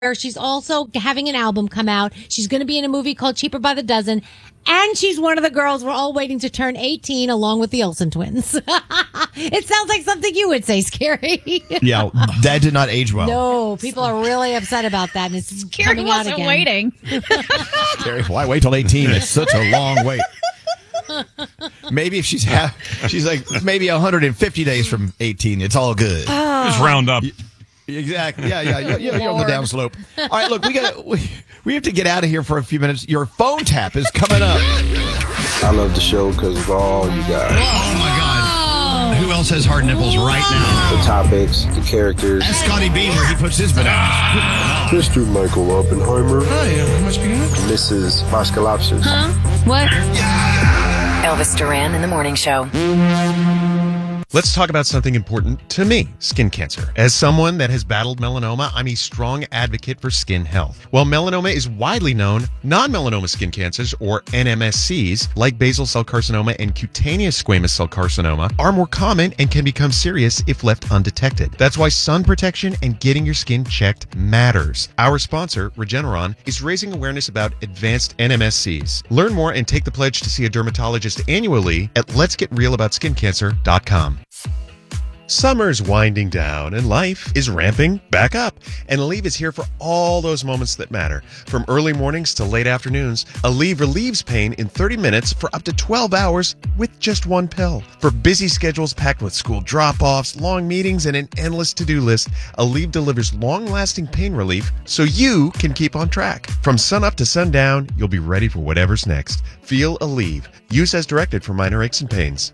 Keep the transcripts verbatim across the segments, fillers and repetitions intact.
She's also having an album come out. She's going to be in a movie called Cheaper by the Dozen. And she's one of the girls we're all waiting to turn eighteen along with the Olsen twins. It sounds like something you would say, Scary. Yeah, that did not age well. No, people are really upset about that. And it's Scary coming out wasn't again. waiting. Scary. Why wait till eighteen? It's such a long wait. Maybe if she's ha- she's like maybe one hundred fifty days from eighteen, it's all good. Oh. Just round up. Exactly. Yeah, yeah, yeah. yeah you're on the downslope. All right, look, we got we, we have to get out of here for a few minutes. Your phone tap is coming up. I love the show because of all you guys. Oh my God! Who else has hard nipples right now? The topics, the characters. That's Scotty Bean where he puts his bananas. Mister Michael Oppenheimer. Hi, how much can you have? Missus Pascalapsis. Huh? What? Elvis Duran in the Morning Show. Let's talk about something important to me, skin cancer. As someone that has battled melanoma, I'm a strong advocate for skin health. While melanoma is widely known, non-melanoma skin cancers, or N M S Cs, like basal cell carcinoma and cutaneous squamous cell carcinoma, are more common and can become serious if left undetected. That's why sun protection and getting your skin checked matters. Our sponsor, Regeneron, is raising awareness about advanced N M S Cs. Learn more and take the pledge to see a dermatologist annually at lets get real about skin cancer dot com. Summer's winding down and life is ramping back up. And Aleve is here for all those moments that matter. From early mornings to late afternoons, Aleve relieves pain in thirty minutes for up to twelve hours with just one pill. For busy schedules packed with school drop-offs, long meetings, and an endless to-do list, Aleve delivers long-lasting pain relief so you can keep on track. From sunup to sundown, you'll be ready for whatever's next. Feel Aleve. Use as directed for minor aches and pains.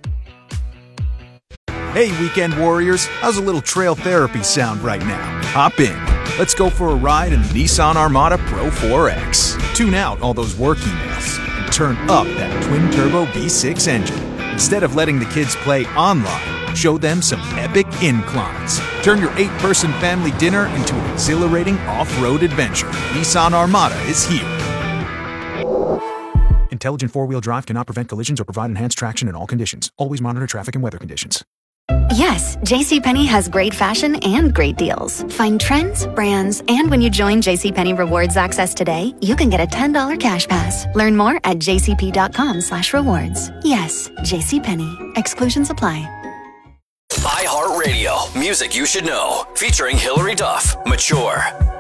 Hey, weekend warriors, how's a little trail therapy sound right now? Hop in. Let's go for a ride in the Nissan Armada Pro four X. Tune out all those work emails and turn up that twin-turbo V six engine. Instead of letting the kids play online, show them some epic inclines. Turn your eight-person family dinner into an exhilarating off-road adventure. Nissan Armada is here. Intelligent four-wheel drive cannot prevent collisions or provide enhanced traction in all conditions. Always monitor traffic and weather conditions. Yes, JCPenney has great fashion and great deals. Find trends, brands, and when you join JCPenney Rewards Access today, you can get a ten dollars cash pass. Learn more at jcp.com slash rewards. Yes, JCPenney. Exclusions apply. iHeartRadio, music you should know. Featuring Hillary Duff, Mature.